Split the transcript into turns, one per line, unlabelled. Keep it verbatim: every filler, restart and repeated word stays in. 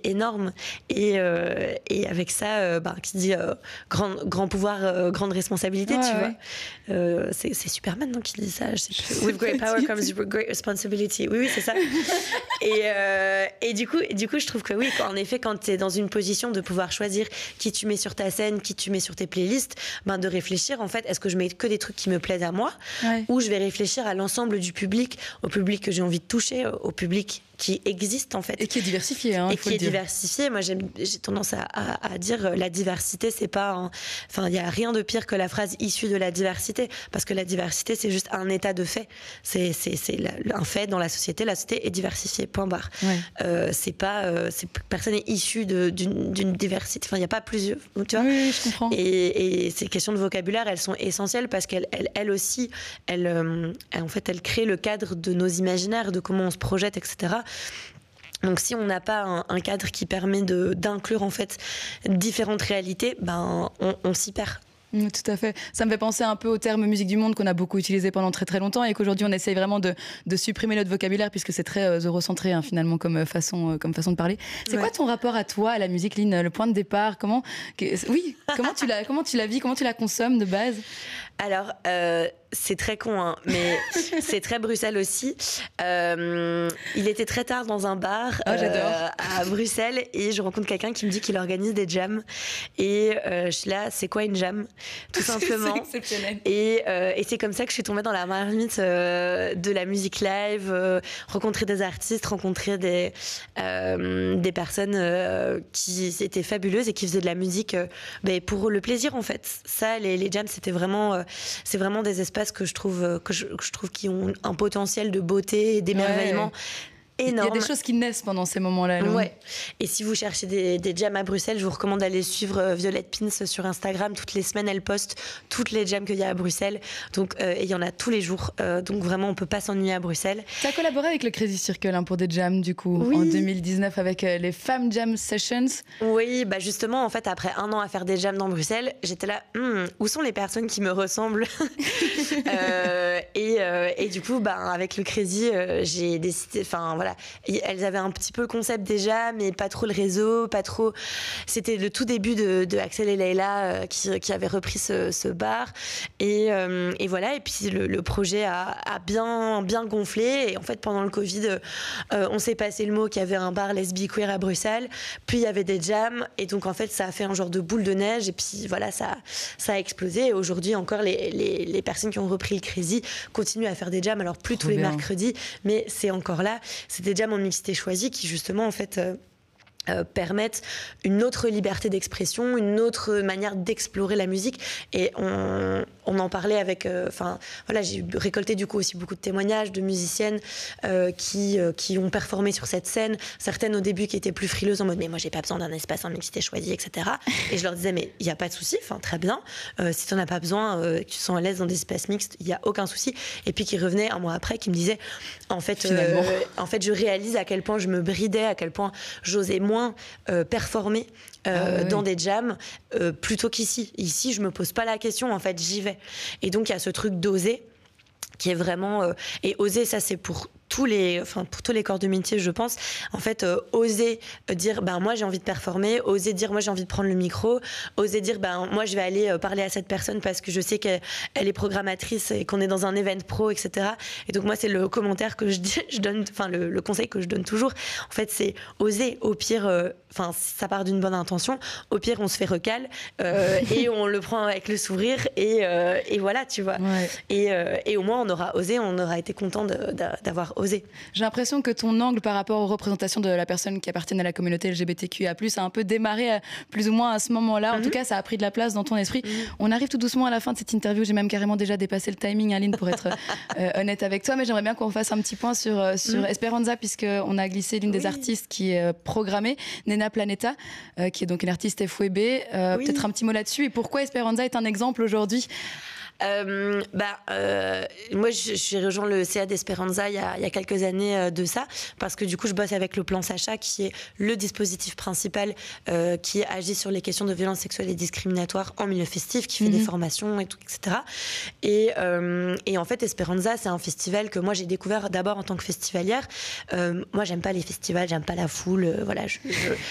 énorme. Et, euh, et avec ça, euh, bah, qui dit euh, grand, grand pouvoir, euh, grande responsabilité,
ouais,
tu
ouais.
vois. Euh, c'est, c'est Superman non, qui dit ça. Je sais plus. With great power comes great responsibility. Oui, oui, c'est ça. et, euh, et, du coup, et du coup, je trouve que oui, en effet, quand tu es dans une position de pouvoir choisir qui tu mets sur ta scène, qui tu mets sur tes playlists, ben de réfléchir, en fait, est-ce que je mets que des trucs qui me plaisent à moi,
ouais.
ou je vais réfléchir à l'ensemble du public, au public que j'ai envie de toucher, au public qui existe en fait.
Et qui est diversifié. Hein,
et
faut
qui est
dire.
diversifié. Moi, j'aime, j'ai tendance à, à, à dire la diversité, c'est pas... Enfin, il n'y a rien de pire que la phrase issue de la diversité, parce que la diversité, c'est juste un état de fait. C'est, c'est, c'est la, un fait dans la société. La société est diversifiée, point barre.
Ouais.
Euh, c'est pas... Euh, c'est, personne n'est issu de, d'une, d'une diversité. Enfin, il n'y a pas plusieurs... Tu vois,
oui, je comprends.
Et, et ces questions de vocabulaire, elles sont essentielles parce qu'elles elles, elles aussi, elles, euh, en fait, elles créent le cadre de nos imaginaires, de comment on se projette, et cetera. Donc si on n'a pas un, un cadre qui permet de, d'inclure en fait différentes réalités, ben on, on s'y perd.
Mmh, tout à fait. Ça me fait penser un peu au terme musique du monde qu'on a beaucoup utilisé pendant très très longtemps et qu'aujourd'hui on essaye vraiment de, de supprimer notre vocabulaire puisque c'est très euh, eurocentré hein, finalement comme façon, euh, comme façon de parler. C'est ouais. quoi ton rapport à toi, à la musique, Lynn? Le point de départ, comment, que, oui, comment tu la, comment tu la vis, comment tu la consommes de base?
Alors, euh, c'est très con, hein, mais c'est très Bruxelles aussi. Euh, il était très tard dans un bar
oh,
euh, à Bruxelles et je rencontre quelqu'un qui me dit qu'il organise des jams. Et euh, je suis là, c'est quoi une jam? Tout simplement.
C'est exceptionnel.
Et, euh, et c'est comme ça que je suis tombée dans la marmite euh, de la musique live, euh, rencontrer des artistes, rencontrer des, euh, des personnes euh, qui étaient fabuleuses et qui faisaient de la musique euh, ben, pour le plaisir en fait. Ça, les, les jams, c'était vraiment... Euh, c'est vraiment des espaces que je trouve que je, que je trouve qui ont un potentiel de beauté et d'émerveillement. Ouais. Énorme.
Il y a des choses qui naissent pendant ces moments-là.
Ouais. Et si vous cherchez des, des jams à Bruxelles, je vous recommande d'aller suivre Violette Pins sur Instagram. Toutes les semaines, elle poste toutes les jams qu'il y a à Bruxelles. Donc, euh, et il y en a tous les jours. Euh, donc vraiment, on peut pas s'ennuyer à Bruxelles.
Tu as collaboré avec le Crazy Circle hein, pour des jams, du coup,
oui.
en deux mille dix-neuf avec euh, les Femmes Jam Sessions.
Oui, bah justement, en fait, après un an à faire des jams dans Bruxelles, j'étais là, hm, où sont les personnes qui me ressemblent euh, et, euh, et du coup, bah, avec le Crazy, euh, j'ai décidé, enfin voilà, elles avaient un petit peu le concept déjà, mais pas trop le réseau, pas trop. C'était le tout début de, de Axel et Leila euh, qui, qui avaient repris ce, ce bar. Et, euh, et voilà, et puis le, le projet a, a bien, bien gonflé. Et en fait, pendant le Covid, euh, on s'est passé le mot qu'il y avait un bar lesbi queer à Bruxelles. Puis il y avait des jams. Et donc, en fait, ça a fait un genre de boule de neige. Et puis voilà, ça, ça a explosé. Et aujourd'hui, encore, les, les, les personnes qui ont repris le Crazy continuent à faire des jams. Alors, plus
Trop
tous les
bien.
mercredis, mais c'est encore là. C'est des jams en mixité choisie qui, justement, en fait... Euh, Euh, permettent une autre liberté d'expression, une autre manière d'explorer la musique. Et on, on en parlait avec... Enfin, euh, voilà, j'ai récolté du coup aussi beaucoup de témoignages de musiciennes euh, qui, euh, qui ont performé sur cette scène. Certaines au début qui étaient plus frileuses en mode « mais moi j'ai pas besoin d'un espace en mixité choisi, et cetera » Et je leur disais « mais il n'y a pas de souci, enfin très bien. Euh, si tu n'en as pas besoin, euh, que tu te sens à l'aise dans des espaces mixtes, il n'y a aucun souci. » Et puis qui revenaient un mois après, qui me disaient « en fait, euh, en fait, je réalise à quel point je me bridais, à quel point j'osais moins moins euh, performer euh, ah, oui. dans des jams euh, plutôt qu'ici. Ici, je me pose pas la question, en fait, j'y vais. Et donc, il y a ce truc d'oser qui est vraiment... Euh, et oser, ça, c'est pour tous les, enfin, pour tous les corps de métier, je pense. En fait, euh, oser dire, ben, moi, j'ai envie de performer, oser dire, moi, j'ai envie de prendre le micro, oser dire, ben, moi, je vais aller euh, parler à cette personne parce que je sais qu'elle elle est programmatrice et qu'on est dans un event pro, et cetera. Et donc, moi, c'est le commentaire que je, je donne, enfin, le, le conseil que je donne toujours. En fait, c'est oser. Au pire, enfin, euh, ça part d'une bonne intention. Au pire, on se fait recal euh, et on le prend avec le sourire et, euh, et voilà, tu vois.
Ouais.
Et, euh, et au moins, on aura osé, on aura été content de, de, d'avoir osé.
J'ai l'impression que ton angle par rapport aux représentations de la personne qui appartient à la communauté L G B T Q I A plus, a un peu démarré à, plus ou moins à ce moment-là. Mm-hmm. En tout cas, ça a pris de la place dans ton esprit. Mm-hmm. On arrive tout doucement à la fin de cette interview. J'ai même carrément déjà dépassé le timing, Aline, pour être euh, honnête avec toi. Mais j'aimerais bien qu'on fasse un petit point sur, sur mm-hmm. Esperanza, puisqu'on a glissé l'une oui. des artistes qui est euh, programmée, Nena Planeta, euh, qui est donc une artiste F W B. Euh, oui. Peut-être un petit mot là-dessus. Et pourquoi Esperanza est un exemple aujourd'hui ?
Euh, bah, euh, moi, je, je suis rejoint le C A d'Esperanza il y a, il y a quelques années euh, de ça, parce que du coup, je bosse avec le plan Sacha, qui est le dispositif principal euh, qui agit sur les questions de violences sexuelles et discriminatoires en milieu festif, qui fait mm-hmm. des formations et tout, et cetera. Et, euh, et en fait, Esperanza, c'est un festival que moi j'ai découvert d'abord en tant que festivalière. Euh, moi, j'aime pas les festivals, j'aime pas la foule. Euh, voilà, je, je,